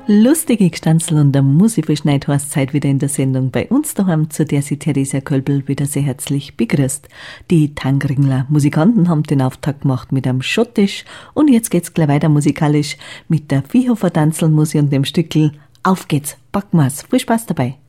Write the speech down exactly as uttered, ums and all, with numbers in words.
Lustige Gstanzl und der Musikverschneid heißt Zeit wieder in der Sendung bei uns daheim, zu der sie Theresia Kölbel wieder sehr herzlich begrüßt. Die Tangringler Musikanten haben den Auftakt gemacht mit einem Schottisch und jetzt geht's gleich weiter musikalisch mit der Viehhofer Tanzelmusik und dem Stückel Auf geht's, packen wir's. Viel Spaß dabei.